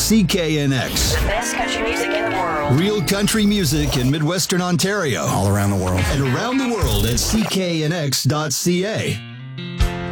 CKNX. The best country music in the world. Real country music in Midwestern Ontario. All around the world. And around the world at cknx.ca.